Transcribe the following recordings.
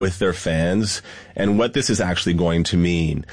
with their fans and what this is actually going to mean.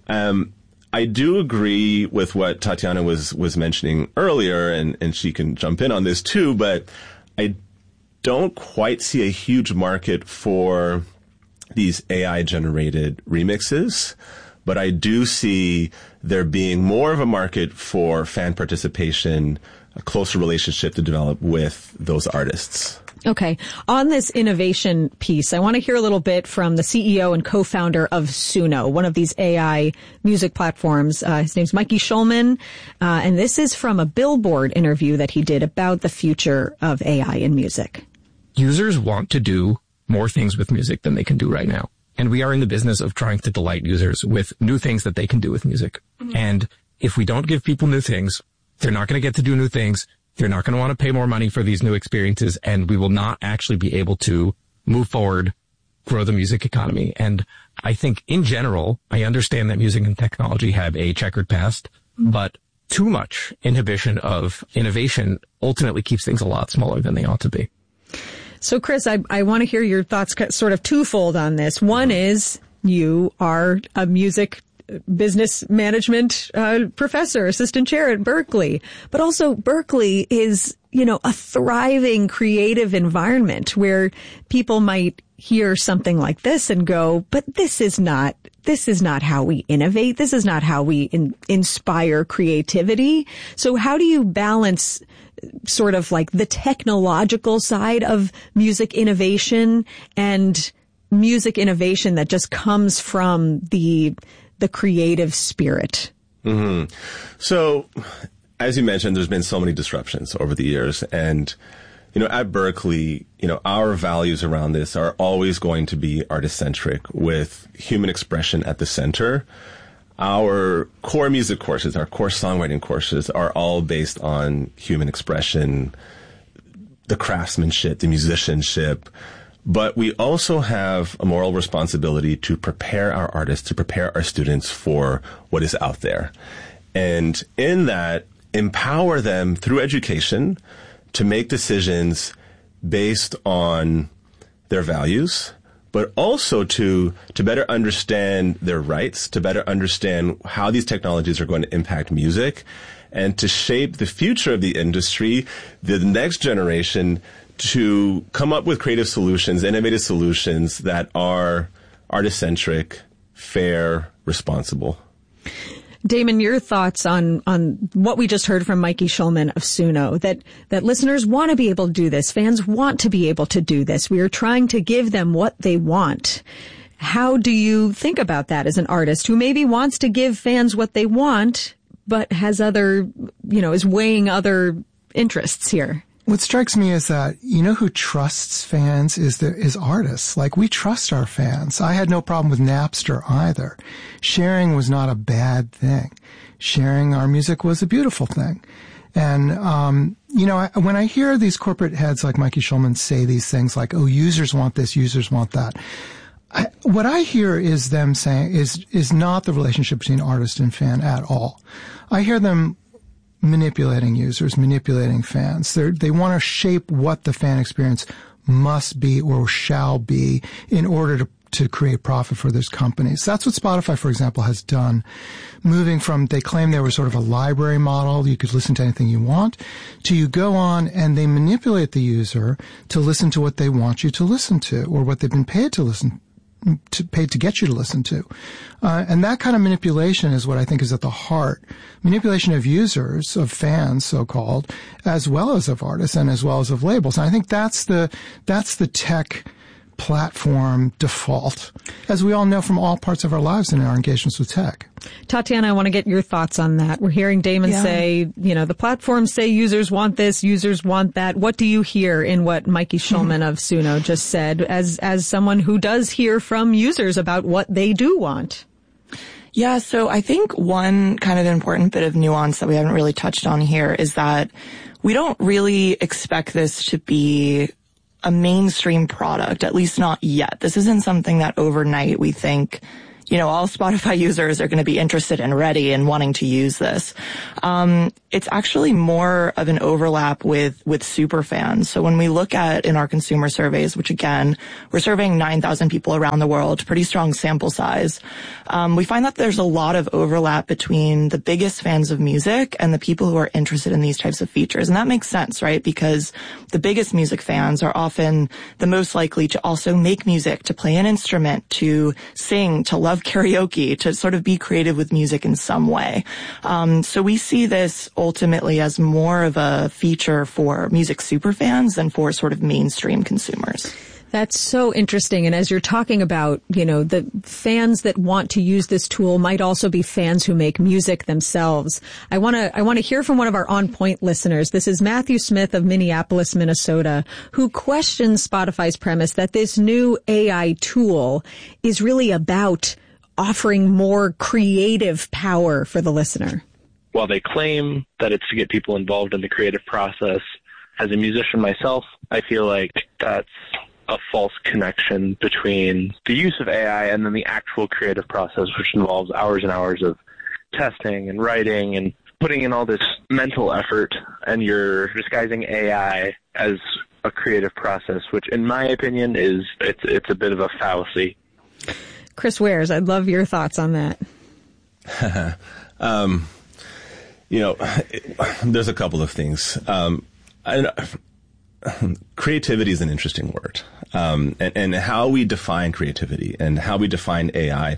I do agree with what Tatiana was mentioning earlier, and she can jump in on this too, but I don't quite see a huge market for these AI-generated remixes, but I do see there being more of a market for fan participation, a closer relationship to develop with those artists. Okay. On this innovation piece, I want to hear a little bit from the CEO and co-founder of Suno, one of these AI music platforms. His name's Mikey Schulman, and this is from a Billboard interview that he did about the future of AI in music. Users want to do more things with music than they can do right now. And we are in the business of trying to delight users with new things that they can do with music. Mm-hmm. And if we don't give people new things, they're not going to get to do new things. They're not going to want to pay more money for these new experiences, and we will not actually be able to move forward, grow the music economy. And I think in general, I understand that music and technology have a checkered past, but too much inhibition of innovation ultimately keeps things a lot smaller than they ought to be. So, Chris, I want to hear your thoughts sort of twofold on this. One is you are a music business management professor, assistant chair at Berklee. But also Berklee is, a thriving creative environment where people might hear something like this and go, but this is not how we innovate. This is not how we inspire creativity. So how do you balance sort of like the technological side of music innovation and music innovation that just comes from the creative spirit? Mm-hmm. So, as you mentioned, there's been so many disruptions over the years. And, at Berklee, our values around this are always going to be artist-centric with human expression at the center. Our core music courses, our core songwriting courses are all based on human expression, the craftsmanship, the musicianship. But we also have a moral responsibility to prepare our artists, to prepare our students for what is out there. And in that, empower them through education to make decisions based on their values, but also to better understand their rights, to better understand how these technologies are going to impact music, and to shape the future of the industry, the next generation, to come up with creative solutions, innovative solutions that are artist-centric, fair, responsible. Damon, your thoughts on what we just heard from Mikey Schulman of Suno, that listeners want to be able to do this, fans want to be able to do this. We are trying to give them what they want. How do you think about that as an artist who maybe wants to give fans what they want, but has other, is weighing other interests here? What strikes me is that, who trusts fans is artists. Like, we trust our fans. I had no problem with Napster either. Sharing was not a bad thing. Sharing our music was a beautiful thing. And, when I hear these corporate heads like Mikey Schulman say these things like, oh, users want this, users want that. What I hear is them saying is not the relationship between artist and fan at all. I hear them manipulating users, manipulating fans. They want to shape what the fan experience must be or shall be in order to create profit for those companies. That's what Spotify, for example, has done. Moving from, they claim they were sort of a library model, you could listen to anything you want, to you go on and they manipulate the user to listen to what they want you to listen to or what they've been paid to get you to listen to. And that kind of manipulation is what I think is at the heart. Manipulation of users, of fans, so-called, as well as of artists and as well as of labels. And I think that's the tech platform default, as we all know from all parts of our lives and our engagements with tech. Tatiana, I want to get your thoughts on that. We're hearing Damon say, the platforms say users want this, users want that. What do you hear in what Mikey Schulman of Suno just said as someone who does hear from users about what they do want? Yeah, so I think one kind of important bit of nuance that we haven't really touched on here is that we don't really expect this to be a mainstream product, at least not yet. This isn't something that overnight we think all Spotify users are going to be interested and ready and wanting to use this. It's actually more of an overlap with super fans. So when we look at in our consumer surveys, which again, we're surveying 9,000 people around the world, pretty strong sample size, we find that there's a lot of overlap between the biggest fans of music and the people who are interested in these types of features. And that makes sense, right? Because the biggest music fans are often the most likely to also make music, to play an instrument, to sing, to love karaoke, to sort of be creative with music in some way. So we see this ultimately as more of a feature for music superfans than for sort of mainstream consumers. That's so interesting. And as you're talking about, the fans that want to use this tool might also be fans who make music themselves. I want to hear from one of our On Point listeners. This is Matthew Smith of Minneapolis, Minnesota, who questions Spotify's premise that this new AI tool is really about offering more creative power for the listener. While they claim that it's to get people involved in the creative process, as a musician myself, I feel like that's a false connection between the use of AI and then the actual creative process, which involves hours and hours of testing and writing and putting in all this mental effort, and you're disguising AI as a creative process, which in my opinion it's a bit of a fallacy. Chris Wares, I'd love your thoughts on that. There's a couple of things. Creativity is an interesting word. And how we define creativity and how we define AI.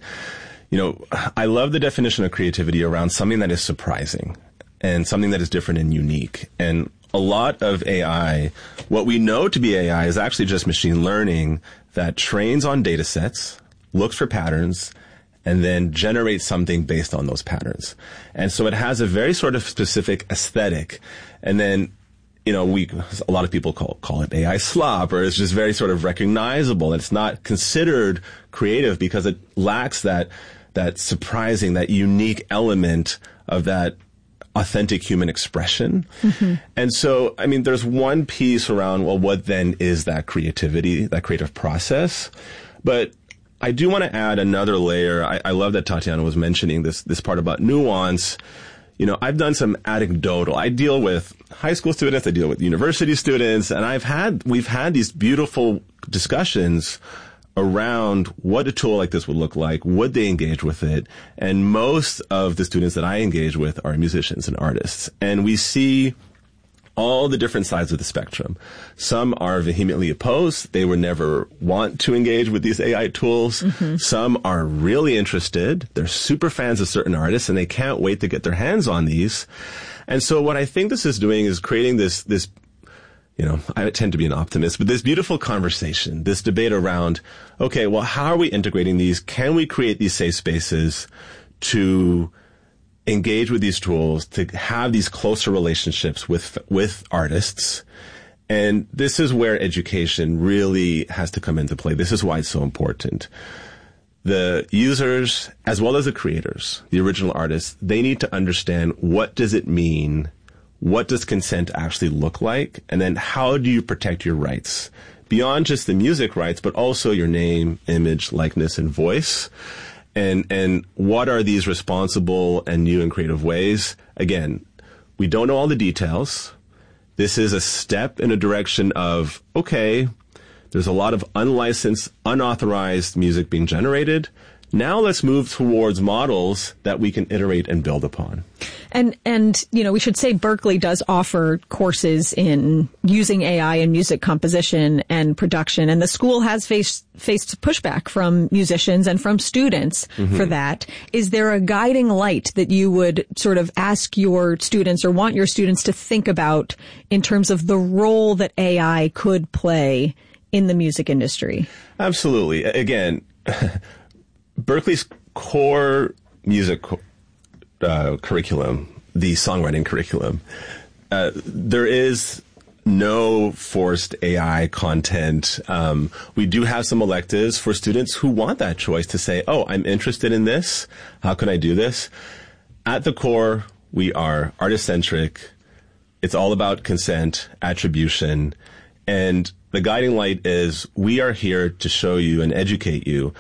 I love the definition of creativity around something that is surprising and something that is different and unique. And a lot of AI, what we know to be AI is actually just machine learning that trains on data sets, looks for patterns, and then generates something based on those patterns. And so it has a very sort of specific aesthetic. And then, a lot of people call it AI slop, or it's just very sort of recognizable. It's not considered creative because it lacks that surprising, that unique element of that authentic human expression. Mm-hmm. And so, there's one piece around, well, what then is that creativity, that creative process? But I do want to add another layer. I love that Tatiana was mentioning this part about nuance. I've done some anecdotal. I deal with high school students. I deal with university students, and we've had these beautiful discussions around what a tool like this would look like. Would they engage with it? And most of the students that I engage with are musicians and artists, and we see all the different sides of the spectrum. Some are vehemently opposed. They would never want to engage with these AI tools. Mm-hmm. Some are really interested. They're super fans of certain artists, and they can't wait to get their hands on these. And so what I think this is doing is creating this, I tend to be an optimist, but this beautiful conversation, this debate around, okay, well, how are we integrating these? Can we create these safe spaces to engage with these tools, to have these closer relationships with artists? And this is where education really has to come into play. This is why it's so important. The users, as well as the creators, the original artists, they need to understand, what does it mean? What does consent actually look like? And then how do you protect your rights? Beyond just the music rights, but also your name, image, likeness, and voice. And what are these responsible and new and creative ways? Again, we don't know all the details. This is a step in a direction of, okay, there's a lot of unlicensed, unauthorized music being generated. Now let's move towards models that we can iterate and build upon. And we should say Berklee does offer courses in using AI in music composition and production, and the school has faced pushback from musicians and from students mm-hmm. for that. Is there a guiding light that you would sort of ask your students or want your students to think about in terms of the role that AI could play in the music industry? Absolutely. Again, Berklee's core music curriculum, the songwriting curriculum, there is no forced AI content. We do have some electives for students who want that choice to say, oh, I'm interested in this. How can I do this? At the core, we are artist-centric. It's all about consent, attribution, and the guiding light is we are here to show you and educate you.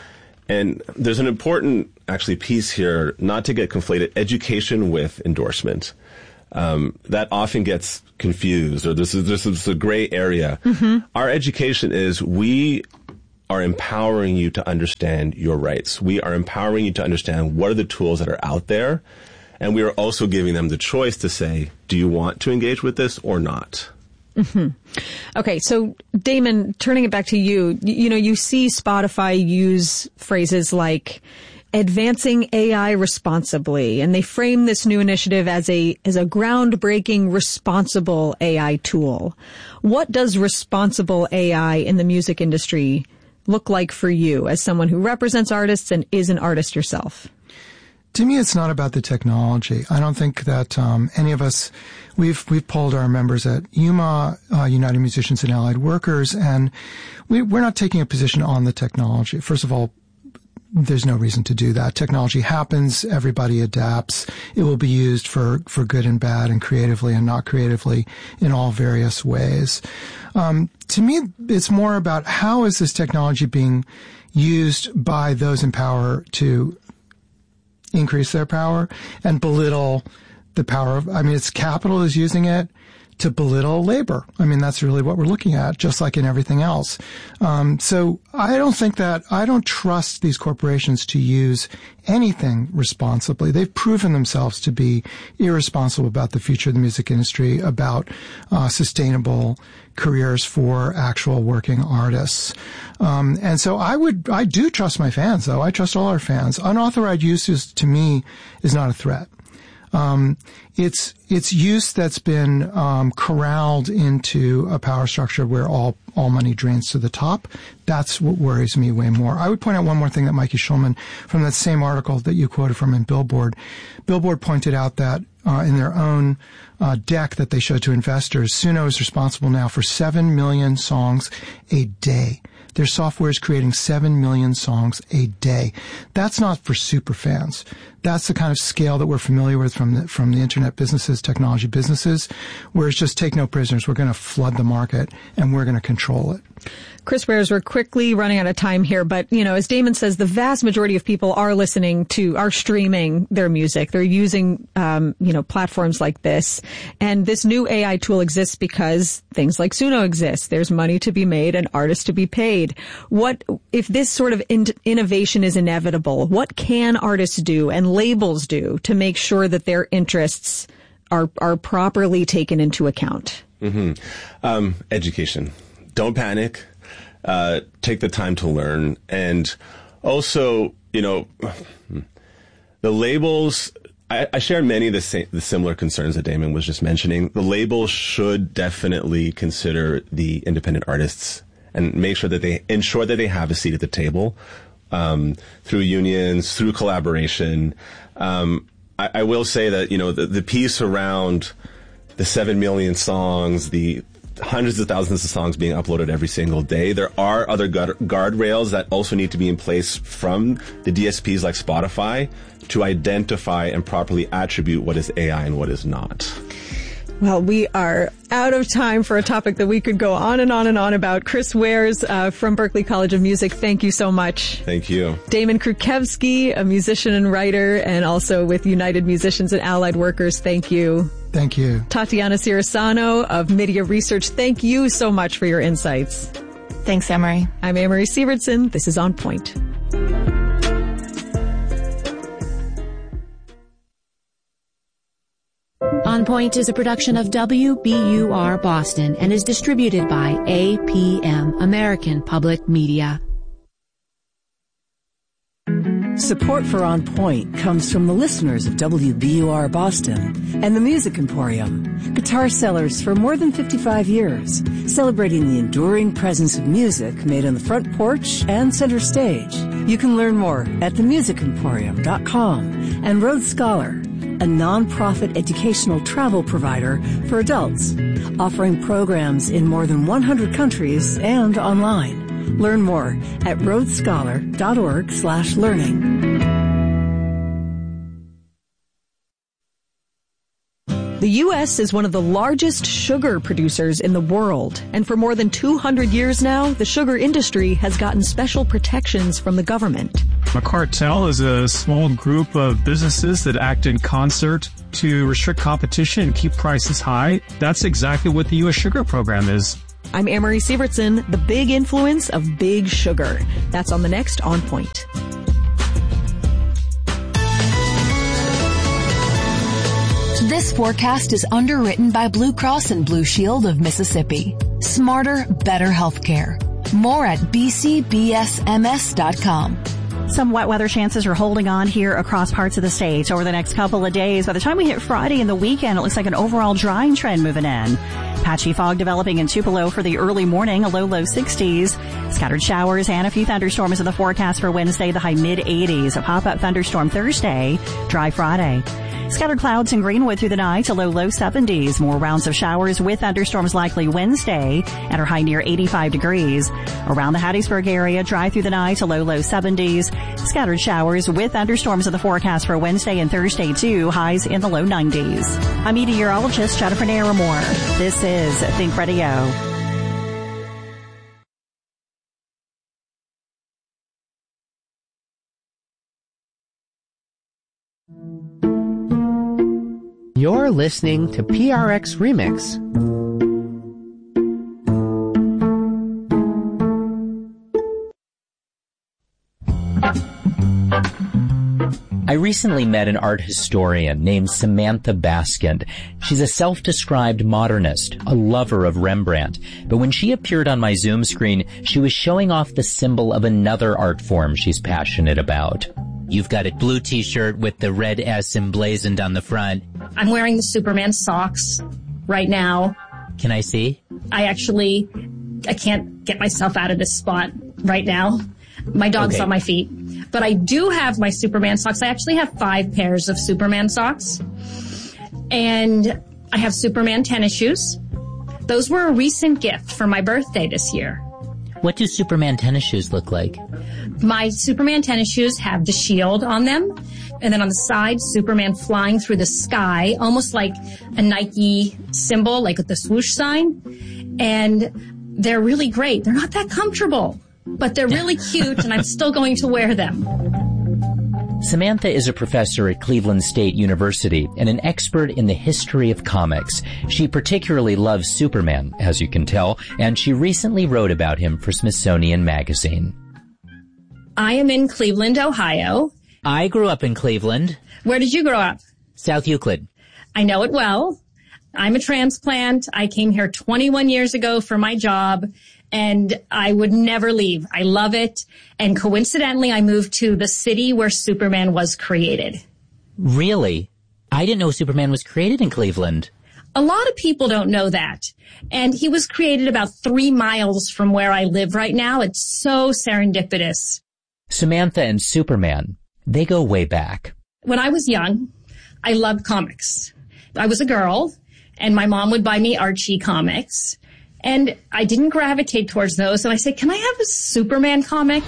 And there's an important, actually, piece here, not to get conflated, education with endorsement. That often gets confused, or this is a gray area. Our education is we are empowering you to understand your rights. We are empowering you to understand what are the tools that are out there. And we are also giving them the choice to say, do you want to engage with this or not? Okay, so Damon, turning it back to you, you see Spotify use phrases like advancing AI responsibly, and they frame this new initiative as a groundbreaking, responsible AI tool. What does responsible AI in the music industry look like for you as someone who represents artists and is an artist yourself? To me, it's not about the technology. I don't think that any of us, we've polled our members at UMA, United Musicians and Allied Workers, and we're not taking a position on the technology. First of all, there's no reason to do that. Technology happens. Everybody adapts. It will be used for good and bad and creatively and not creatively in all various ways. To me, it's more about how is this technology being used by those in power to increase their power and belittle the power of, it's capital is using it to belittle labor. That's really what we're looking at, just like in everything else. So I don't trust these corporations to use anything responsibly. They've proven themselves to be irresponsible about the future of the music industry, about sustainable careers for actual working artists. And so I do trust my fans, though. I trust all our fans. Unauthorized use to me is not a threat. It's use that's been corralled into a power structure where all money drains to the top. That's what worries me way more. I would point out one more thing that Mikey Schulman, from that same article that you quoted from in Billboard pointed out that in their own deck that they showed to investors, Suno is responsible now for 7 million songs a day. Their software is creating 7 million songs a day. That's not for super fans. That's the kind of scale that we're familiar with from the internet businesses, technology businesses, where it's just take no prisoners. We're going to flood the market and we're going to control it. Chris Wares, we're quickly running out of time here, but, as Damon says, the vast majority of people are streaming their music. They're using, platforms like this. And this new AI tool exists because things like Suno exist. There's money to be made and artists to be paid. What, if this sort of innovation is inevitable, what can artists do and labels do to make sure that their interests are properly taken into account? Education. Don't panic. Take the time to learn. And also, the labels, I share many of the similar concerns that Damon was just mentioning. The labels should definitely consider the independent artists and make sure that they ensure that they have a seat at the table, through unions, through collaboration. I will say that, the piece around the 7 million songs, the hundreds of thousands of songs being uploaded every single day. There are other guardrails that also need to be in place from the DSPs like Spotify to identify and properly attribute what is AI and what is not. Well, we are out of time for a topic that we could go on and on and on about. Chris Wares from Berklee College of Music, thank you so much. Thank you. Damon Krukowski, a musician and writer, and also with United Musicians and Allied Workers, thank you. Thank you. Tatiana Cirisano of Media Research, thank you so much for your insights. Thanks, Emery. I'm Amory Sievertson. This is On Point. On Point is a production of WBUR Boston and is distributed by APM, American Public Media. Support for On Point comes from the listeners of WBUR Boston and the Music Emporium, guitar sellers for more than 55 years, celebrating the enduring presence of music made on the front porch and center stage. You can learn more at themusicemporium.com. And Rhodes Scholar, a nonprofit educational travel provider for adults, offering programs in more than 100 countries and online. Learn more at rhodesscholar.org/learning. The U.S. is one of the largest sugar producers in the world, and for more than 200 years now, the sugar industry has gotten special protections from the government. A cartel is a small group of businesses that act in concert to restrict competition and keep prices high. That's exactly what the U.S. Sugar Program is. I'm Amory Sievertson, the big influence of Big Sugar. That's on the next On Point. This forecast is underwritten by Blue Cross and Blue Shield of Mississippi. Smarter, better healthcare. More at bcbsms.com. Some wet weather chances are holding on here across parts of the state over the next couple of days. By the time we hit Friday and the weekend, it looks like an overall drying trend moving in. Patchy fog developing in Tupelo for the early morning, a low 60s. Scattered showers and a few thunderstorms in the forecast for Wednesday, the high mid-80s. A pop-up thunderstorm Thursday, dry Friday. Scattered clouds in Greenwood through the night to low 70s. More rounds of showers with thunderstorms likely Wednesday at our high near 85 degrees. Around the Hattiesburg area, dry through the night to low 70s. Scattered showers with thunderstorms in the forecast for Wednesday and Thursday too. Highs in the low 90s. I'm meteorologist Jennifer Naramore. This is Think Radio. You're listening to PRX Remix. I recently met an art historian named Samantha Baskind. She's a self-described modernist, a lover of Rembrandt. But when she appeared on my Zoom screen, she was showing off the symbol of another art form she's passionate about. You've got a blue t-shirt with the red S emblazoned on the front. I'm wearing the Superman socks right now. Can I see? I can't get myself out of this spot right now. My dog's on my feet. But I do have my Superman socks. I actually have 5 pairs of Superman socks. And I have Superman tennis shoes. Those were a recent gift for my birthday this year. What do Superman tennis shoes look like? My Superman tennis shoes have the shield on them. And then on the side, Superman flying through the sky, almost like a Nike symbol, like with the swoosh sign. And they're really great. They're not that comfortable, but they're really cute, and I'm still going to wear them. Samantha is a professor at Cleveland State University and an expert in the history of comics. She particularly loves Superman, as you can tell, and she recently wrote about him for Smithsonian Magazine. I am in Cleveland, Ohio. I grew up in Cleveland. Where did you grow up? South Euclid. I know it well. I'm a transplant. I came here 21 years ago for my job, and I would never leave. I love it. And coincidentally, I moved to the city where Superman was created. Really? I didn't know Superman was created in Cleveland. A lot of people don't know that. And he was created about 3 miles from where I live right now. It's so serendipitous. Samantha and Superman, they go way back. When I was young, I loved comics. I was a girl, and my mom would buy me Archie comics. And I didn't gravitate towards those. And I said, can I have a Superman comic?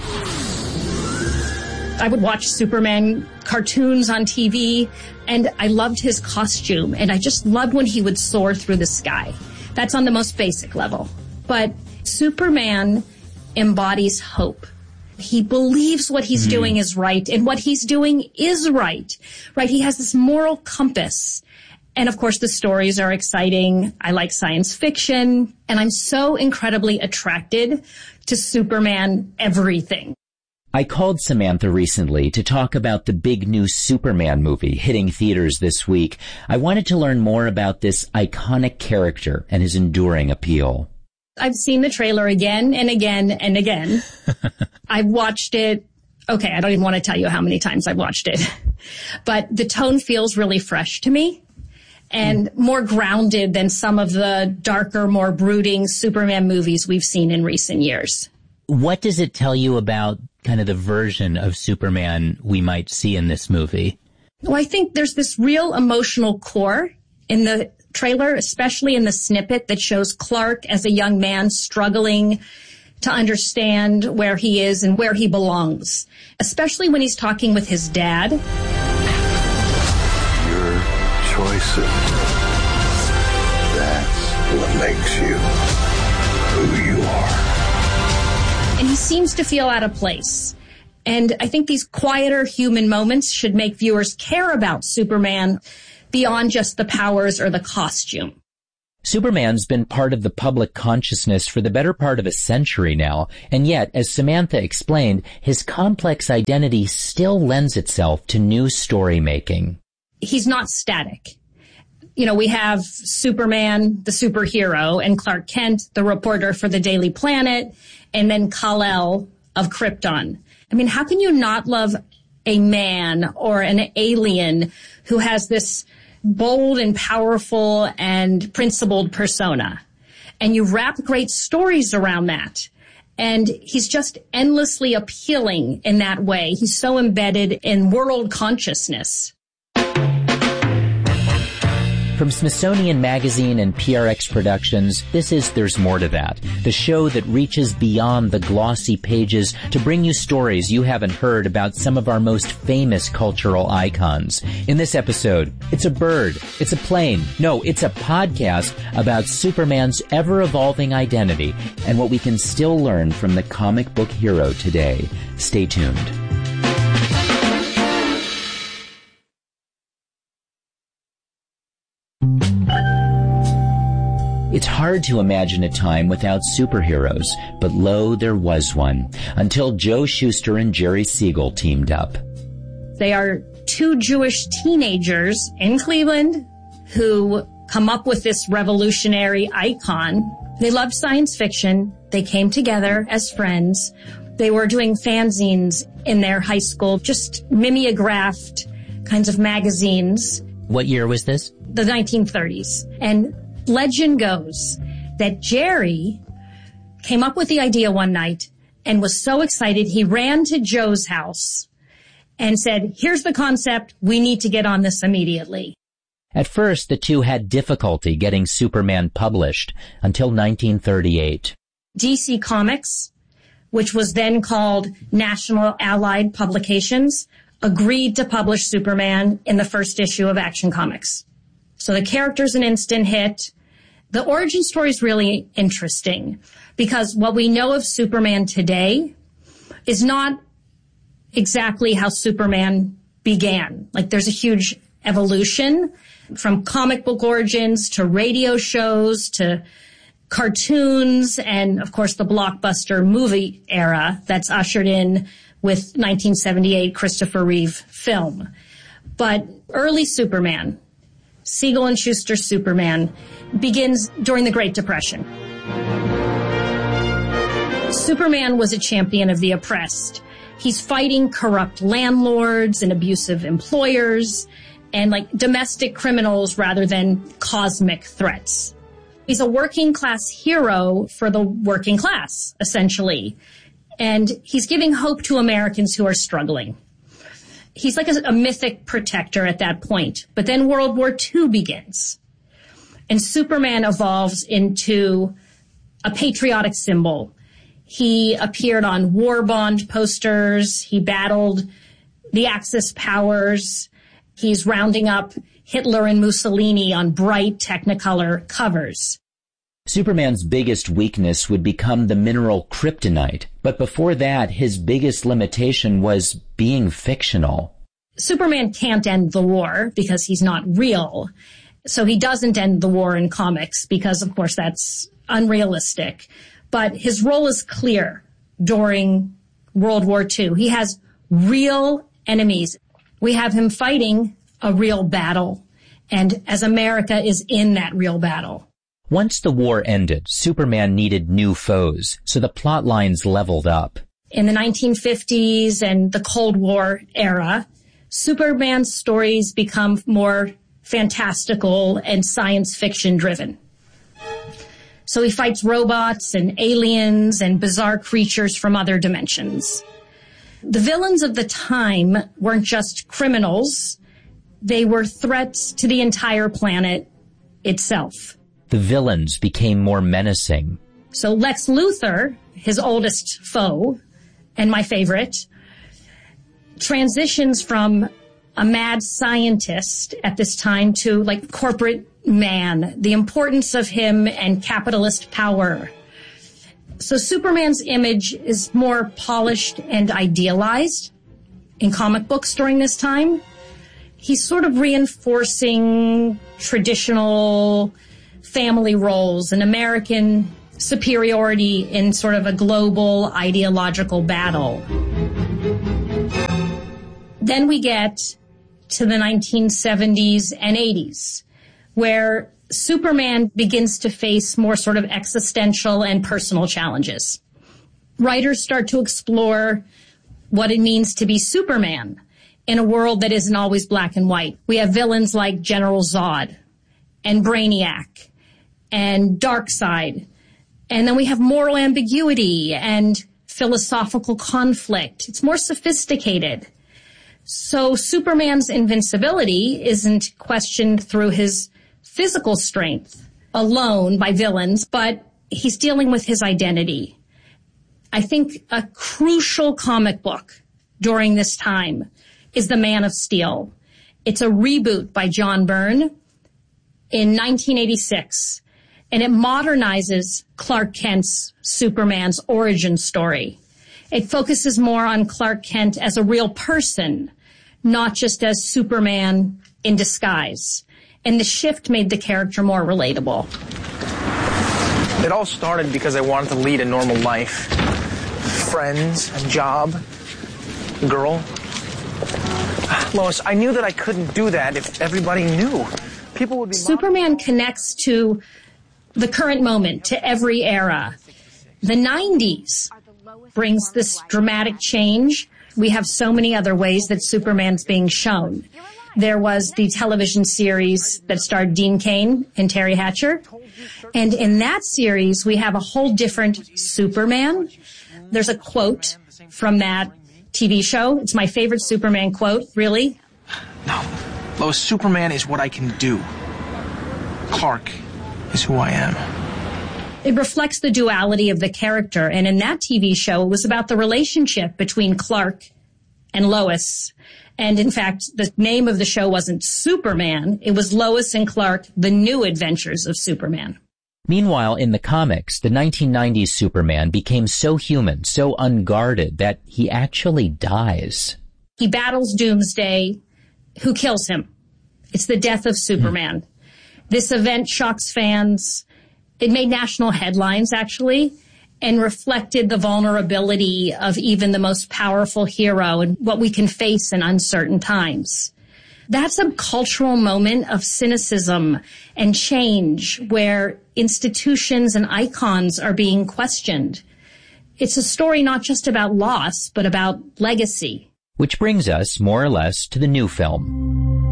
I would watch Superman cartoons on TV, and I loved his costume. And I just loved when he would soar through the sky. That's on the most basic level. But Superman embodies hope. He believes what he's doing is right, and what he's doing is right. Right? He has this moral compass. And of course, the stories are exciting. I like science fiction, and I'm so incredibly attracted to Superman everything. I called Samantha recently to talk about the big new Superman movie hitting theaters this week. I wanted to learn more about this iconic character and his enduring appeal. I've seen the trailer again and again and again. I've watched it. Okay, I don't even want to tell you how many times I've watched it. But the tone feels really fresh to me and more grounded than some of the darker, more brooding Superman movies we've seen in recent years. What does it tell you about kind of the version of Superman we might see in this movie? Well, I think there's this real emotional core in the trailer, especially in the snippet that shows Clark as a young man struggling to understand where he is and where he belongs, especially when he's talking with his dad. Your choices, that's what makes you who you are. And he seems to feel out of place. And I think these quieter human moments should make viewers care about Superman beyond just the powers or the costume. Superman's been part of the public consciousness for the better part of a century now, and yet, as Samantha explained, his complex identity still lends itself to new story making. He's not static. You know, we have Superman, the superhero, and Clark Kent, the reporter for the Daily Planet, and then Kal-El of Krypton. I mean, how can you not love a man or an alien who has this bold and powerful and principled persona? And you wrap great stories around that. And he's just endlessly appealing in that way. He's so embedded in world consciousness. From Smithsonian Magazine and PRX Productions, this is There's More to That, the show that reaches beyond the glossy pages to bring you stories you haven't heard about some of our most famous cultural icons. In this episode, it's a bird, it's a plane, no, it's a podcast about Superman's ever-evolving identity and what we can still learn from the comic book hero today. Stay tuned. It's hard to imagine a time without superheroes, but lo, there was one, until Joe Shuster and Jerry Siegel teamed up. They are two Jewish teenagers in Cleveland who come up with this revolutionary icon. They loved science fiction. They came together as friends. They were doing fanzines in their high school, just mimeographed kinds of magazines. What year was this? The 1930s. And legend goes that Jerry came up with the idea one night and was so excited he ran to Joe's house and said, "Here's the concept. We need to get on this immediately." At first, the two had difficulty getting Superman published until 1938. DC Comics, which was then called National Allied Publications, agreed to publish Superman in the first issue of Action Comics. So the character's an instant hit. The origin story is really interesting because what we know of Superman today is not exactly how Superman began. Like, there's a huge evolution from comic book origins to radio shows to cartoons and, of course, the blockbuster movie era that's ushered in with 1978 Christopher Reeve film. But early Superman, Siegel and Shuster Superman, begins during the Great Depression. Superman was a champion of the oppressed. He's fighting corrupt landlords and abusive employers and like domestic criminals rather than cosmic threats. He's a working class hero for the working class, essentially. And he's giving hope to Americans who are struggling. He's like a mythic protector at that point. But then World War II begins. And Superman evolves into a patriotic symbol. He appeared on war bond posters. He battled the Axis powers. He's rounding up Hitler and Mussolini on bright Technicolor covers. Superman's biggest weakness would become the mineral kryptonite, but before that, his biggest limitation was being fictional. Superman can't end the war because he's not real. So he doesn't end the war in comics because, of course, that's unrealistic. But his role is clear during World War II. He has real enemies. We have him fighting a real battle, and as America is in that real battle. Once the war ended, Superman needed new foes, so the plot lines leveled up. In the 1950s and the Cold War era, Superman's stories become more fantastical and science fiction driven. So he fights robots and aliens and bizarre creatures from other dimensions. The villains of the time weren't just criminals. They were threats to the entire planet itself. The villains became more menacing. So Lex Luthor, his oldest foe, and my favorite, transitions from a mad scientist at this time to like corporate man, the importance of him and capitalist power. So Superman's image is more polished and idealized in comic books during this time. He's sort of reinforcing traditional family roles and American superiority in sort of a global ideological battle. Then we get to the 1970s and 80s, where Superman begins to face more sort of existential and personal challenges. Writers start to explore what it means to be Superman in a world that isn't always black and white. We have villains like General Zod and Brainiac and Darkseid. And then we have moral ambiguity and philosophical conflict. It's more sophisticated. So Superman's invincibility isn't questioned through his physical strength alone by villains, but he's dealing with his identity. I think a crucial comic book during this time is The Man of Steel. It's a reboot by John Byrne in 1986, and it modernizes Clark Kent's Superman's origin story. It focuses more on Clark Kent as a real person, not just as Superman in disguise. And the shift made the character more relatable. It all started because I wanted to lead a normal life. Friends, a job, a girl. Lois, I knew that I couldn't do that if everybody knew. People would be... Superman connects to the current moment, to every era. The 90s brings this dramatic change. We have so many other ways that Superman's being shown. There was the television series that starred Dean Cain and Terry Hatcher. And in that series, we have a whole different Superman. There's a quote from that TV show. It's my favorite Superman quote, really. No. Lois, Superman is what I can do. Clark is who I am. It reflects the duality of the character. And in that TV show, it was about the relationship between Clark and Lois. And in fact, the name of the show wasn't Superman. It was Lois and Clark, The New Adventures of Superman. Meanwhile, in the comics, the 1990s Superman became so human, so unguarded, that he actually dies. He battles Doomsday, who kills him. It's the death of Superman. This event shocks fans. It made national headlines, actually, and reflected the vulnerability of even the most powerful hero and what we can face in uncertain times. That's a cultural moment of cynicism and change where institutions and icons are being questioned. It's a story not just about loss, but about legacy. Which brings us, more or less, to the new film.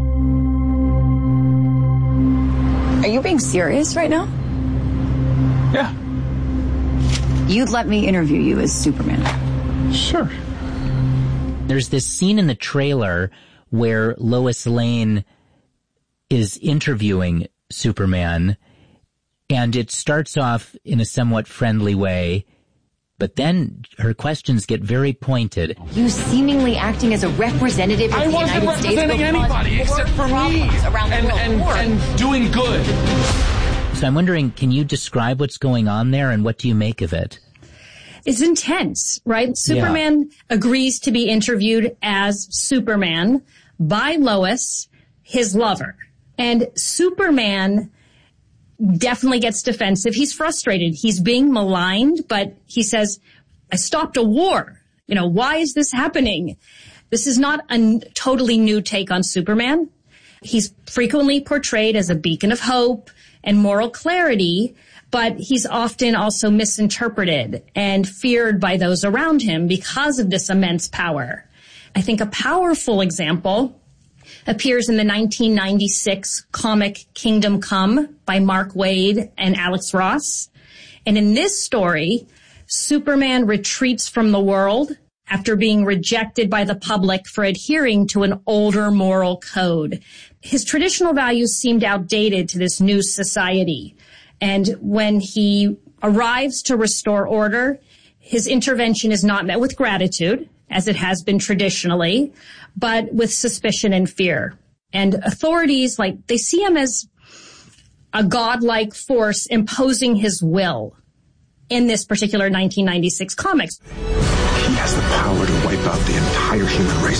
Are you being serious right now? Yeah. You'd let me interview you as Superman. Sure. There's this scene in the trailer where Lois Lane is interviewing Superman, and it starts off in a somewhat friendly way, but then her questions get very pointed. You seemingly acting as a representative of the United States. I wasn't representing anybody except for me and doing good. So I'm wondering, can you describe what's going on there and what do you make of it? It's intense, right? Superman agrees to be interviewed as Superman by Lois, his lover. And Superman definitely gets defensive. He's frustrated. He's being maligned, but he says, I stopped a war. You know, why is this happening? This is not a totally new take on Superman. He's frequently portrayed as a beacon of hope and moral clarity, but he's often also misinterpreted and feared by those around him because of this immense power. I think a powerful example appears in the 1996 comic Kingdom Come by Mark Waid and Alex Ross. And in this story, Superman retreats from the world after being rejected by the public for adhering to an older moral code. His traditional values seemed outdated to this new society. And when he arrives to restore order, his intervention is not met with gratitude, as it has been traditionally, but with suspicion and fear. And authorities, they see him as a godlike force imposing his will. in this particular 1996 comics. He has the power to wipe out the entire human race.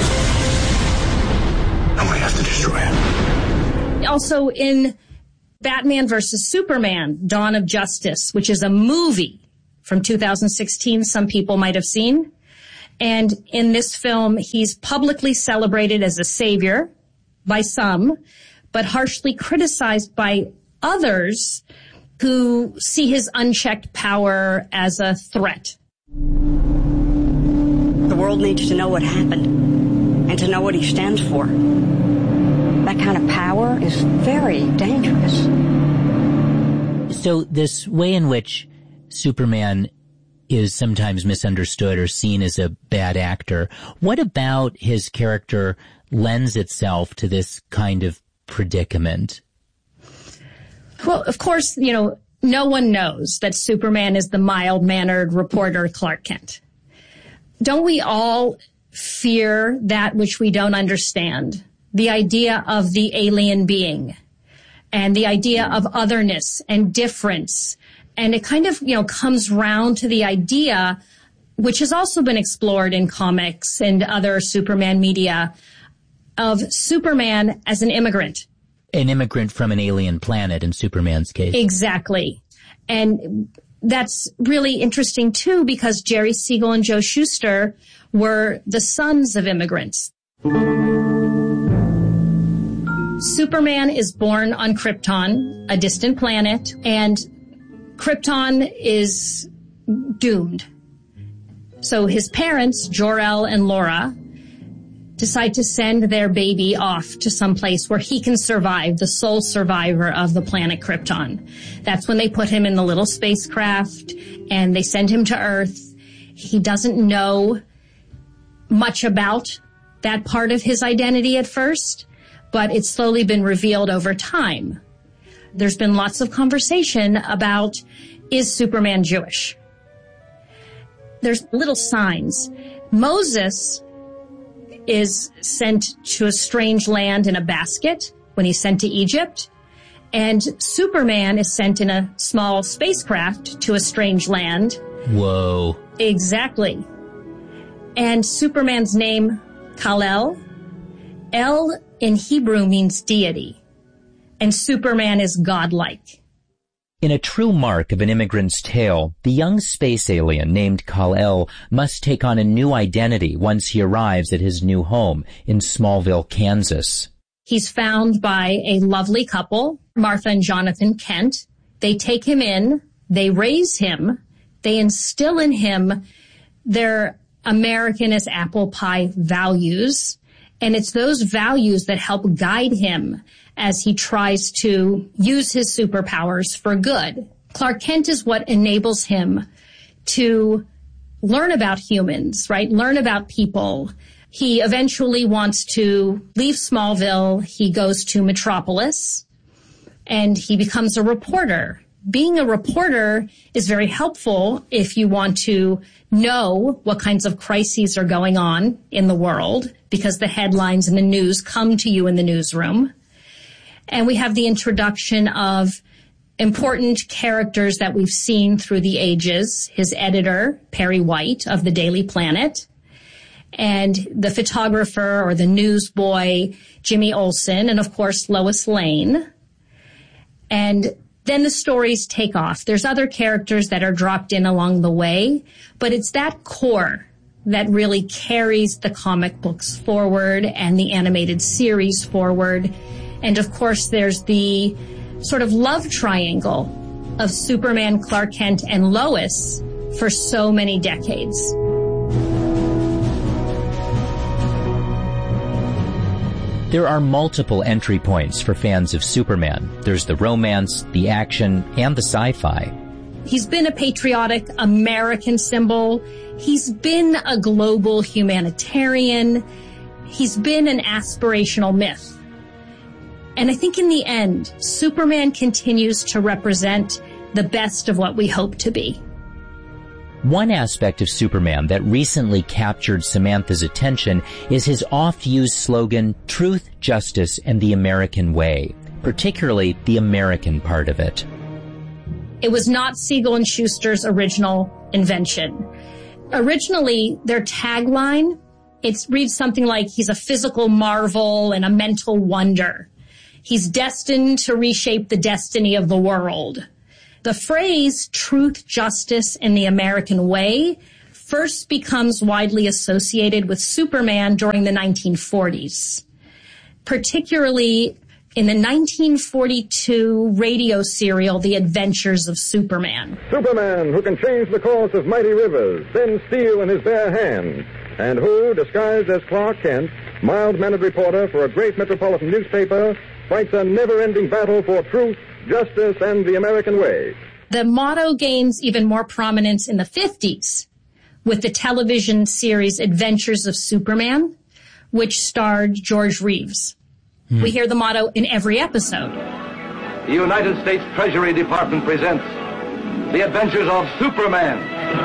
And we have to destroy him. Also in Batman vs. Superman, Dawn of Justice, which is a movie from 2016 some people might have seen. And in this film, he's publicly celebrated as a savior by some, but harshly criticized by others who see his unchecked power as a threat. The world needs to know what happened and to know what he stands for. That kind of power is very dangerous. So this way in which Superman is sometimes misunderstood or seen as a bad actor, what about his character lends itself to this kind of predicament? Well, of course, no one knows that Superman is the mild-mannered reporter Clark Kent. Don't we all fear that which we don't understand? The idea of the alien being and the idea of otherness and difference. And it kind of, comes round to the idea, which has also been explored in comics and other Superman media, of Superman as an immigrant. An immigrant from an alien planet in Superman's case. Exactly. And that's really interesting, too, because Jerry Siegel and Joe Shuster were the sons of immigrants. Superman is born on Krypton, a distant planet, and Krypton is doomed. So his parents, Jor-El and Laura, decide to send their baby off to some place where he can survive, the sole survivor of the planet Krypton. That's when they put him in the little spacecraft and they send him to Earth. He doesn't know much about that part of his identity at first, but it's slowly been revealed over time. There's been lots of conversation about, is Superman Jewish? There's little signs. Moses is sent to a strange land in a basket when he's sent to Egypt, and Superman is sent in a small spacecraft to a strange land. Whoa. Exactly. And Superman's name, Kal-El, El in Hebrew means deity, and Superman is godlike. In a true mark of an immigrant's tale, the young space alien named Kal-El must take on a new identity once he arrives at his new home in Smallville, Kansas. He's found by a lovely couple, Martha and Jonathan Kent. They take him in, they raise him, they instill in him their American as apple pie values, and it's those values that help guide him as he tries to use his superpowers for good. Clark Kent is what enables him to learn about humans, right? Learn about people. He eventually wants to leave Smallville. He goes to Metropolis and he becomes a reporter. Being a reporter is very helpful if you want to know what kinds of crises are going on in the world, because the headlines and the news come to you in the newsroom. And we have the introduction of important characters that we've seen through the ages. His editor, Perry White of the Daily Planet, and the photographer or the newsboy, Jimmy Olsen, and of course, Lois Lane. And then the stories take off. There's other characters that are dropped in along the way, but it's that core that really carries the comic books forward and the animated series forward. And of course, there's the sort of love triangle of Superman, Clark Kent, and Lois for so many decades. There are multiple entry points for fans of Superman. There's the romance, the action, and the sci-fi. He's been a patriotic American symbol. He's been a global humanitarian. He's been an aspirational myth. And I think in the end, Superman continues to represent the best of what we hope to be. One aspect of Superman that recently captured Samantha's attention is his oft-used slogan, Truth, Justice, and the American Way, particularly the American part of it. It was not Siegel and Schuster's original invention. Originally, their tagline, it reads something like, he's a physical marvel and a mental wonder. He's destined to reshape the destiny of the world. The phrase truth, justice, and the American way first becomes widely associated with Superman during the 1940s, particularly in the 1942 radio serial, The Adventures of Superman. Superman, who can change the course of mighty rivers, bend steel in his bare hand, and who, disguised as Clark Kent, mild-mannered reporter for a great metropolitan newspaper, fights a never-ending battle for truth, justice, and the American way. The motto gains even more prominence in the 50s with the television series Adventures of Superman, which starred George Reeves. We hear the motto in every episode. The United States Treasury Department presents The Adventures of Superman.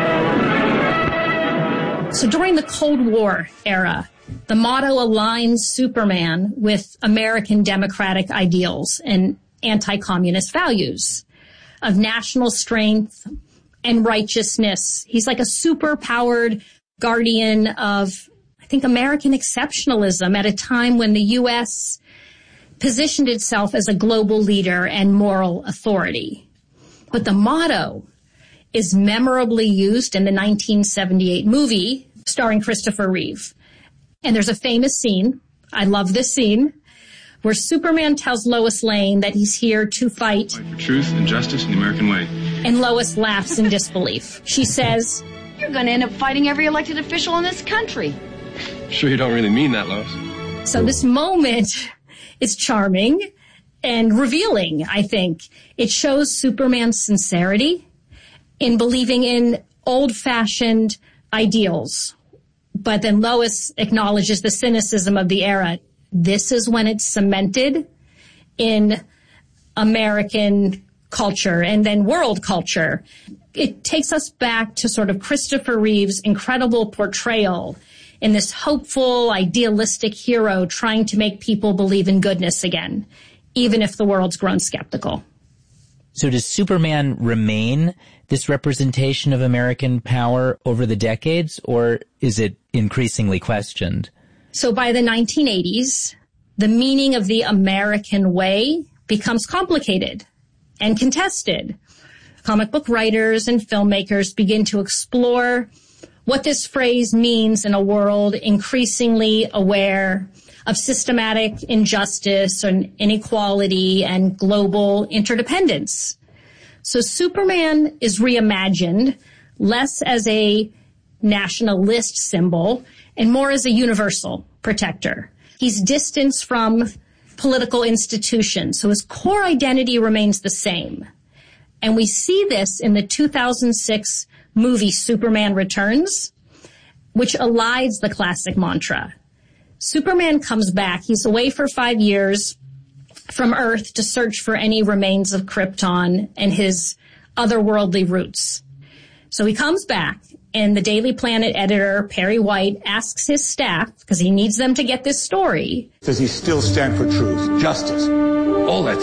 So during the Cold War era, the motto aligns Superman with American democratic ideals and anti-communist values of national strength and righteousness. He's like a super-powered guardian of, I think, American exceptionalism at a time when the U.S. positioned itself as a global leader and moral authority. But the motto is memorably used in the 1978 movie starring Christopher Reeve. And there's a famous scene, I love this scene, where Superman tells Lois Lane that he's here to fight for truth and justice in the American way. And Lois laughs in disbelief. She says, "You're going to end up fighting every elected official in this country." Sure you don't really mean that, Lois. So this moment is charming and revealing, I think. It shows Superman's sincerity in believing in old-fashioned ideals. But then Lois acknowledges the cynicism of the era. This is when it's cemented in American culture and then world culture. It takes us back to sort of Christopher Reeve's incredible portrayal in this hopeful, idealistic hero trying to make people believe in goodness again, even if the world's grown skeptical. So does Superman remain this representation of American power over the decades, or is it increasingly questioned? So by the 1980s, the meaning of the American way becomes complicated and contested. Comic book writers and filmmakers begin to explore what this phrase means in a world increasingly aware of systematic injustice and inequality and global interdependence. So Superman is reimagined less as a nationalist symbol and more as a universal protector. He's distanced from political institutions, so his core identity remains the same. And we see this in the 2006 movie Superman Returns, which elides the classic mantra. Superman comes back. He's away for 5 years from Earth to search for any remains of Krypton and his otherworldly roots. So he comes back, and the Daily Planet editor, Perry White, asks his staff, because he needs them to get this story, does he still stand for truth, justice, all that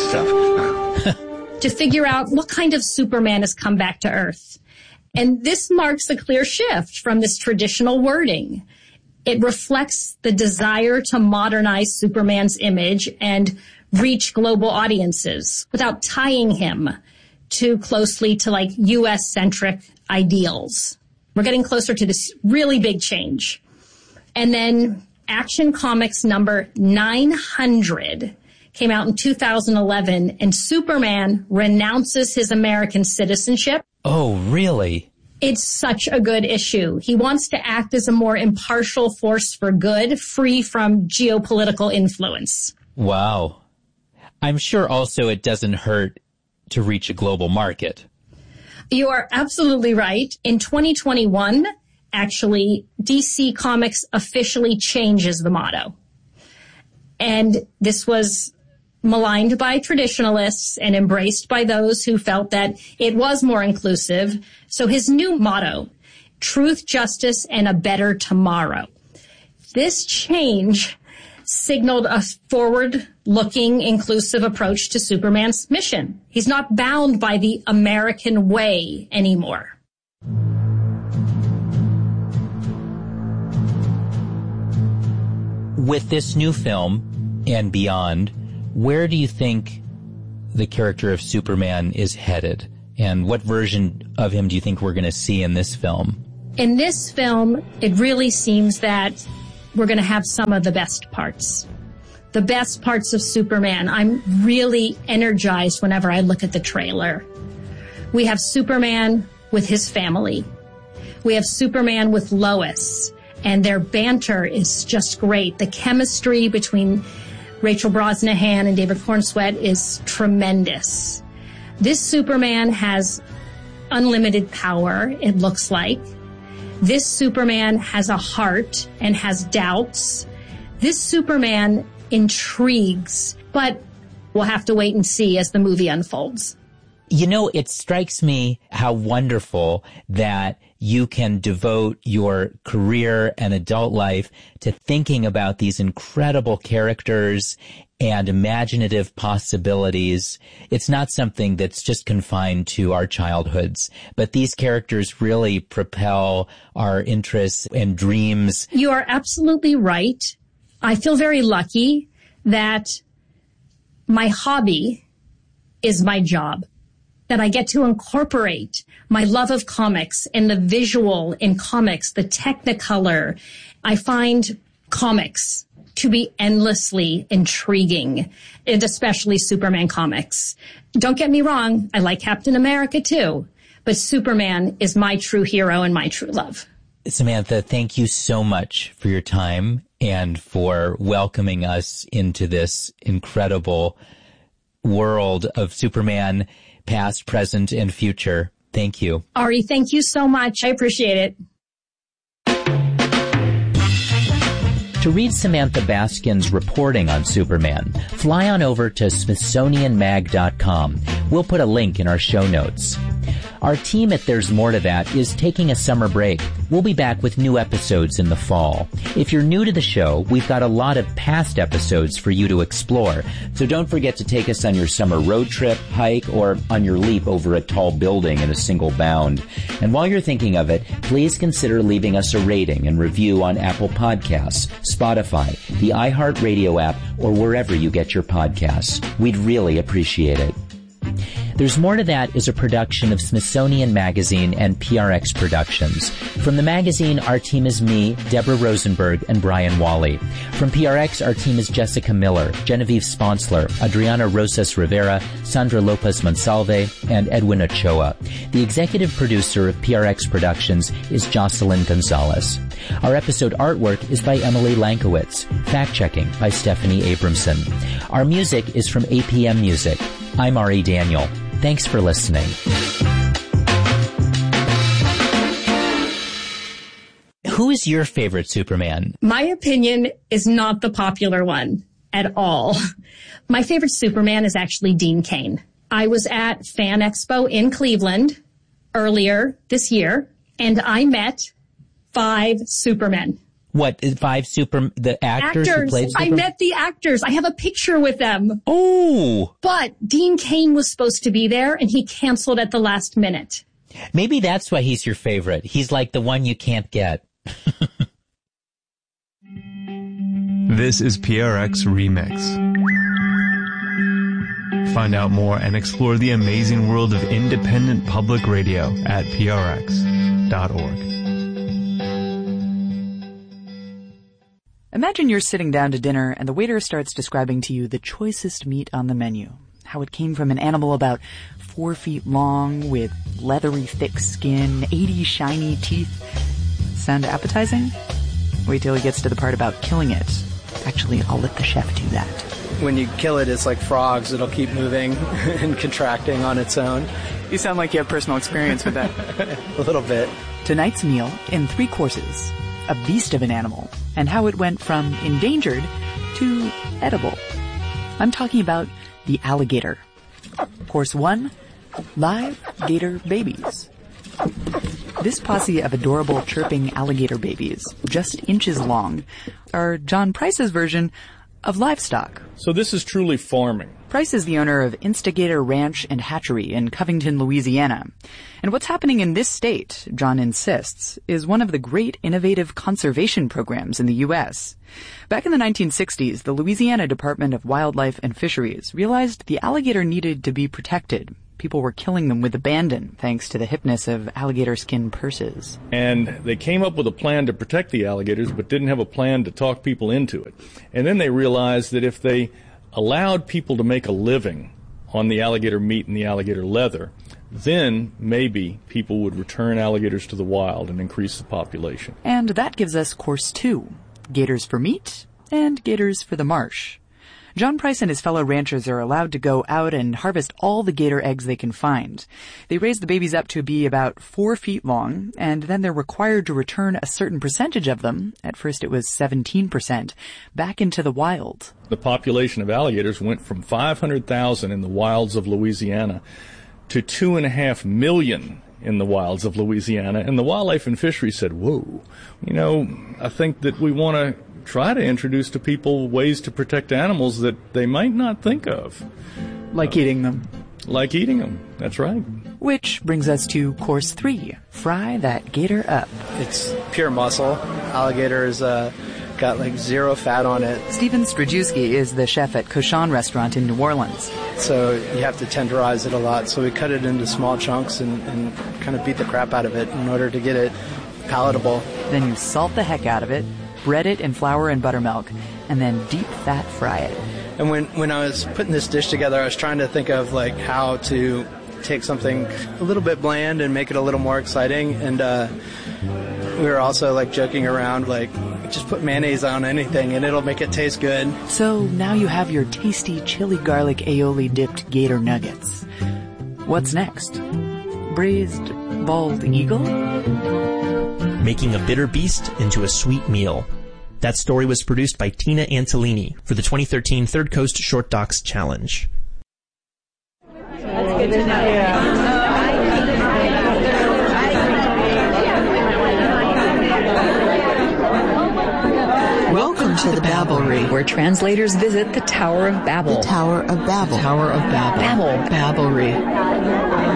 stuff? to figure out what kind of Superman has come back to Earth. And this marks a clear shift from this traditional wording. It reflects the desire to modernize Superman's image and reach global audiences without tying him too closely to like U.S.-centric ideals. We're getting closer to this really big change. And then Action Comics number 900 came out in 2011, and Superman renounces his American citizenship. Oh, really? It's such a good issue. He wants to act as a more impartial force for good, free from geopolitical influence. Wow. I'm sure also it doesn't hurt to reach a global market. You are absolutely right. In 2021, actually, DC Comics officially changes the motto. And this was maligned by traditionalists and embraced by those who felt that it was more inclusive. So his new motto, truth, justice, and a better tomorrow. This change signaled a forward-looking, inclusive approach to Superman's mission. He's not bound by the American way anymore. With this new film and beyond, where do you think the character of Superman is headed? And what version of him do you think we're going to see in this film? In this film, it really seems that we're going to have some of the best parts. The best parts of Superman. I'm really energized whenever I look at the trailer. We have Superman with his family. We have Superman with Lois, and their banter is just great. The chemistry between Rachel Brosnahan and David Cornsweet is tremendous. This Superman has unlimited power, it looks like. This Superman has a heart and has doubts. This Superman intrigues, but we'll have to wait and see as the movie unfolds. You know, it strikes me how wonderful that you can devote your career and adult life to thinking about these incredible characters and imaginative possibilities. It's not something that's just confined to our childhoods, but these characters really propel our interests and dreams. You are absolutely right. I feel very lucky that my hobby is my job, that I get to incorporate my love of comics and the visual in comics, the technicolor. I find comics to be endlessly intriguing, and especially Superman comics. Don't get me wrong, I like Captain America too, but Superman is my true hero and my true love. Samantha, thank you so much for your time and for welcoming us into this incredible world of Superman, past, present, and future. Thank you. Ari, thank you so much. I appreciate it. To read Samantha Baskin's reporting on Superman, fly on over to SmithsonianMag.com. We'll put a link in our show notes. Our team at There's More to That is taking a summer break. We'll be back with new episodes in the fall. If you're new to the show, we've got a lot of past episodes for you to explore. So don't forget to take us on your summer road trip, hike, or on your leap over a tall building in a single bound. And while you're thinking of it, please consider leaving us a rating and review on Apple Podcasts, Spotify, the iHeartRadio app, or wherever you get your podcasts. We'd really appreciate it. There's More to That is a production of Smithsonian Magazine and PRX Productions. From the magazine, our team is me, Deborah Rosenberg, and Brian Wally. From PRX, our team is Jessica Miller, Genevieve Sponsler, Adriana Rosas Rivera, Sandra Lopez Monsalve, and Edwin Ochoa. The executive producer of PRX Productions is Jocelyn Gonzalez. Our episode artwork is by Emily Lankowitz. Fact-checking by Stephanie Abramson. Our music is from APM Music. I'm Ari Daniel. Thanks for listening. Who is your favorite Superman? My opinion is not the popular one at all. My favorite Superman is actually Dean Cain. I was at Fan Expo in Cleveland earlier this year, and I met 5 Supermen. What, 5 the actors who played Superman? I met the actors. I have a picture with them. Oh! But Dean Cain was supposed to be there, and he canceled at the last minute. Maybe that's why he's your favorite. He's like the one you can't get. This is PRX Remix. Find out more and explore the amazing world of independent public radio at prx.org. Imagine you're sitting down to dinner and the waiter starts describing to you the choicest meat on the menu. How it came from an animal about 4 feet long with leathery thick skin, 80 shiny teeth. Sound appetizing? Wait till he gets to the part about killing it. Actually, I'll let the chef do that. When you kill it, it's like frogs. It'll keep moving and contracting on its own. You sound like you have personal experience with that. A little bit. Tonight's meal in 3 courses. A beast of an animal, and how it went from endangered to edible. I'm talking about the alligator. Course 1, live gator babies. This posse of adorable chirping alligator babies, just inches long, are John Price's version of livestock. So this is truly farming. Price is the owner of Instigator Ranch and Hatchery in Covington, Louisiana. And what's happening in this state, John insists, is one of the great innovative conservation programs in the U.S. Back in the 1960s, the Louisiana Department of Wildlife and Fisheries realized the alligator needed to be protected. People were killing them with abandon, thanks to the hipness of alligator skin purses. And they came up with a plan to protect the alligators, but didn't have a plan to talk people into it. And then they realized that if they allowed people to make a living on the alligator meat and the alligator leather, then maybe people would return alligators to the wild and increase the population. And that gives us course 2, gators for meat and gators for the marsh. John Price and his fellow ranchers are allowed to go out and harvest all the gator eggs they can find. They raise the babies up to be about 4 feet long, and then they're required to return a certain percentage of them, at first it was 17%, back into the wild. The population of alligators went from 500,000 in the wilds of Louisiana to 2.5 million in the wilds of Louisiana, and the Wildlife and Fisheries said, whoa, I think that we want to try to introduce to people ways to protect animals that they might not think of. Like eating them. Like eating them, that's right. Which brings us to course 3, fry that gator up. It's pure muscle. Alligator's got like zero fat on it. Steven Strajewski is the chef at Cochon Restaurant in New Orleans. So you have to tenderize it a lot. So we cut it into small chunks and kind of beat the crap out of it in order to get it palatable. Then you salt the heck out of it, bread it in flour and buttermilk, and then deep fat fry it. And when I was putting this dish together, I was trying to think of like how to take something a little bit bland and make it a little more exciting. And we were also like joking around, like just put mayonnaise on anything and it'll make it taste good. So now you have your tasty chili garlic aioli dipped gator nuggets. What's next? Braised bald eagle? Making a bitter beast into a sweet meal. That story was produced by Tina Antolini for the 2013 Third Coast Short Docs Challenge. That's good to know. Welcome to the Babblery, where translators visit the Tower of Babel. The Tower of Babel. The Tower of Babel. Babblery.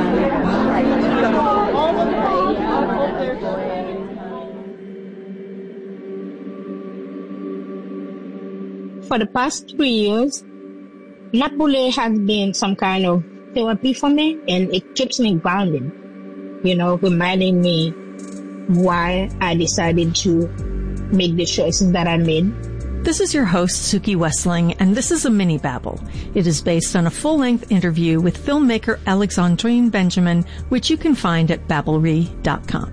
For the past 3 years, Napule has been some kind of therapy for me, and it keeps me grounded, reminding me why I decided to make the choices that I made. This is your host, Suki Wessling, and this is a mini babble. It is based on a full-length interview with filmmaker Alexandrine Benjamin, which you can find at babblery.com.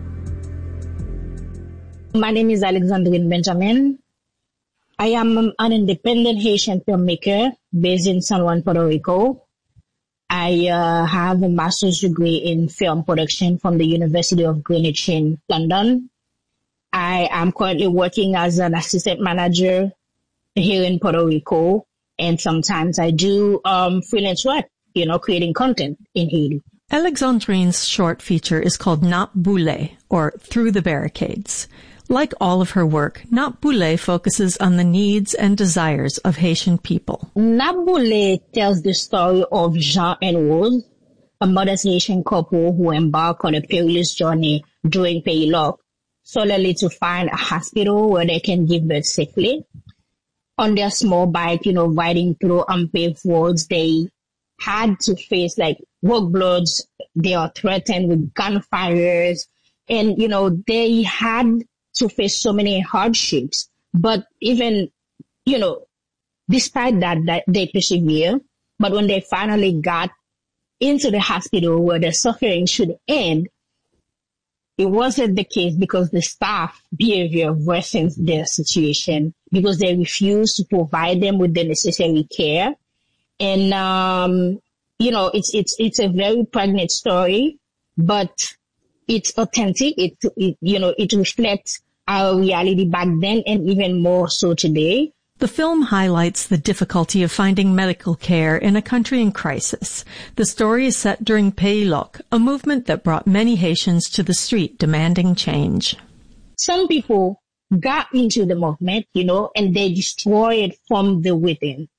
My name is Alexandrine Benjamin. I am an independent Haitian filmmaker based in San Juan, Puerto Rico. I have a master's degree in film production from the University of Greenwich in London. I am currently working as an assistant manager here in Puerto Rico, and sometimes I do freelance work, creating content in Haiti. Alexandrine's short feature is called Nap Boule, or Through the Barricades. Like all of her work, Nap Boule focuses on the needs and desires of Haitian people. Nap Boule tells the story of Jean and Rose, a modest Haitian couple who embark on a perilous journey during Paylock, solely to find a hospital where they can give birth safely. On their small bike, riding through unpaved roads, they had to face roadblocks. They are threatened with gunfires, and they had to face so many hardships. But even, despite that they persevere. But when they finally got into the hospital where the suffering should end, it wasn't the case because the staff behavior worsens their situation because they refused to provide them with the necessary care. And, it's a very pregnant story, but it's authentic. It reflects our reality back then and even more so today. The film highlights the difficulty of finding medical care in a country in crisis. The story is set during Paylock, a movement that brought many Haitians to the street demanding change. Some people got into the movement, and they destroy it from the within,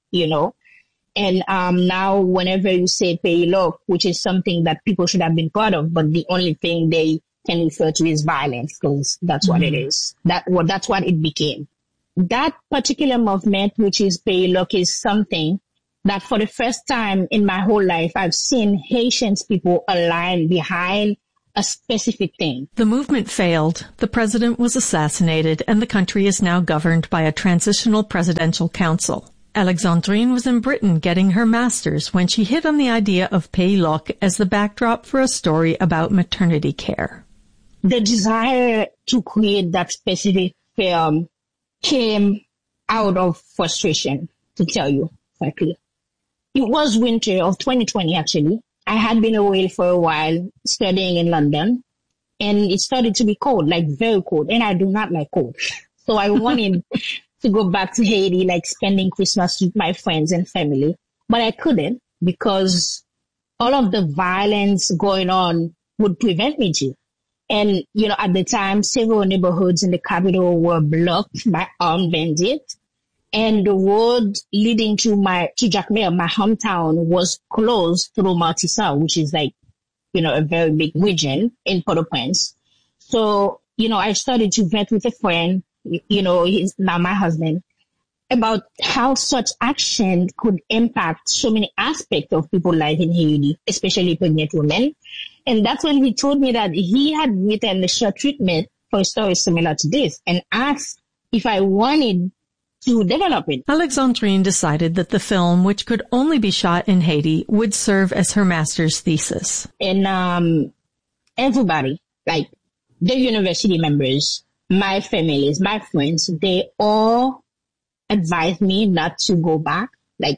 And now whenever you say Paylock, which is something that people should have been part of, but the only thing they can refer to is violence, because that's what it is. That's what it became. That particular movement, which is Paylock, is something that for the first time in my whole life, I've seen Haitian people align behind a specific thing. The movement failed, the president was assassinated, and the country is now governed by a transitional presidential council. Alexandrine was in Britain getting her master's when she hit on the idea of Paylock as the backdrop for a story about maternity care. The desire to create that specific film came out of frustration, to tell you frankly. It was winter of 2020, actually. I had been away for a while studying in London, and it started to be cold, like very cold, and I do not like cold. So I wanted to go back to Haiti, like spending Christmas with my friends and family, but I couldn't because all of the violence going on would prevent me to. And, at the time, several neighborhoods in the capital were blocked by armed bandits. And the road leading to Jacmel, my hometown, was closed through Martissa, which is like, a very big region in Port-au-Prince. So, I started to vent with a friend, he's now my husband, about how such action could impact so many aspects of people's life in Haiti, especially pregnant women. And that's when he told me that he had written a short treatment for a story similar to this and asked if I wanted to develop it. Alexandrine decided that the film, which could only be shot in Haiti, would serve as her master's thesis. And everybody, like the university members, my families, my friends, they all advised me not to go back,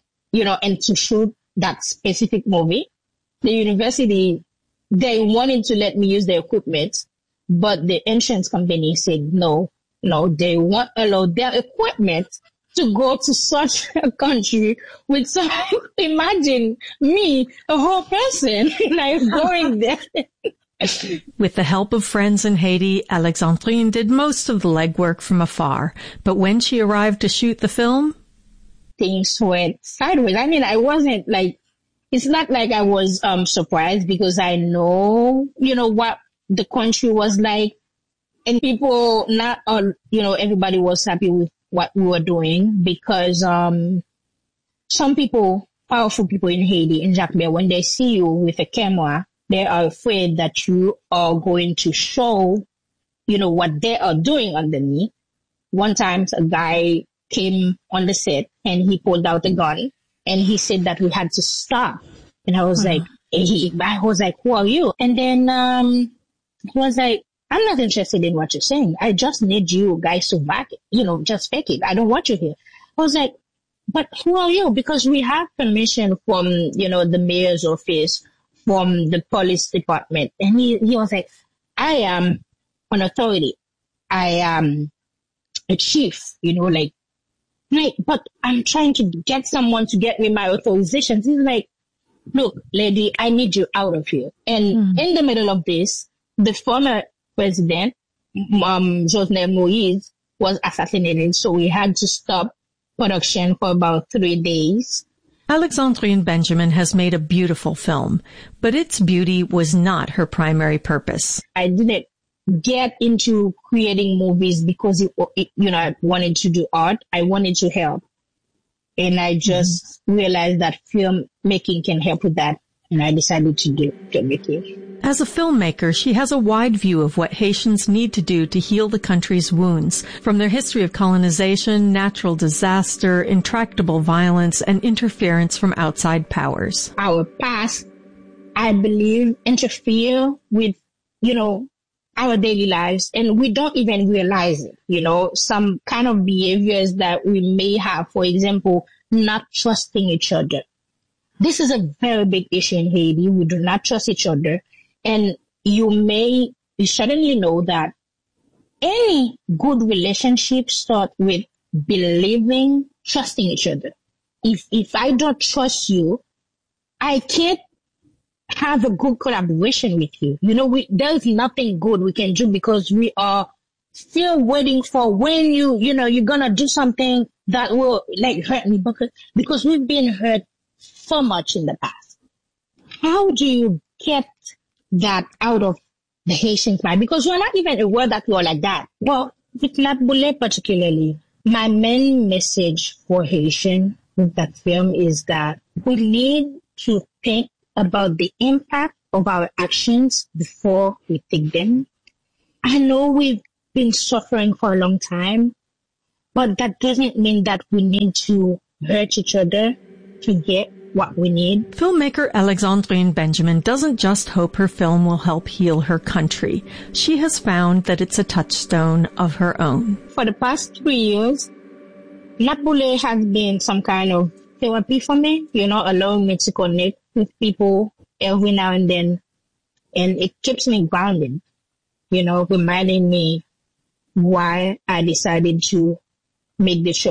and to shoot that specific movie. The university, they wanted to let me use their equipment, but the insurance company said no, they won't allow their equipment to go to such a country with some, imagine me, a whole person, going there. With the help of friends in Haiti, Alexandrine did most of the legwork from afar. But when she arrived to shoot the film, things went sideways. I mean, I wasn't it's not like I was surprised because I know, what the country was like. And people, not all, everybody was happy with what we were doing because some people, powerful people in Haiti, in Jacmel, when they see you with a camera, they are afraid that you are going to show, what they are doing underneath. One time, a guy came on the set and he pulled out a gun and he said that we had to stop. And I was like, who are you? And then he was like, I'm not interested in what you're saying. I just need you guys to back it, just fake it. I don't want you here. I was like, but who are you? Because we have permission from, the mayor's office, from the police department. And he was like, I am an authority. I am a chief, but I'm trying to get someone to get me my authorization. He's like, look, lady, I need you out of here. And in the middle of this, the former president, Jovenel Moïse, was assassinated. So we had to stop production for about 3 days. Alexandrine Benjamin has made a beautiful film, but its beauty was not her primary purpose. I didn't get into creating movies because I wanted to do art. I wanted to help. And I just realized that filmmaking can help with that. And I decided to do filmmaking. As a filmmaker, she has a wide view of what Haitians need to do to heal the country's wounds, from their history of colonization, natural disaster, intractable violence, and interference from outside powers. Our past, I believe, interfere with, our daily lives, and we don't even realize it. Some kind of behaviors that we may have, for example, not trusting each other. This is a very big issue in Haiti. We do not trust each other. And you suddenly know that any good relationship starts with believing, trusting each other. If I don't trust you, I can't have a good collaboration with you. There's nothing good we can do because we are still waiting for when you're going to do something that will like hurt me because we've been hurt so much in the past. How do you get that out of the Haitians' mind? Because you're not even aware that you're like that. Well, with Natboule particularly, my main message for Haitian with that film is that we need to think about the impact of our actions before we take them. I know we've been suffering for a long time, but that doesn't mean that we need to hurt each other to get what we need. Filmmaker Alexandrine Benjamin doesn't just hope her film will help heal her country. She has found that it's a touchstone of her own. For the past 3 years, Natboule has been some kind of therapy for me, allowing me to connect with people every now and then. And it keeps me grounded, reminding me why I decided to make the show.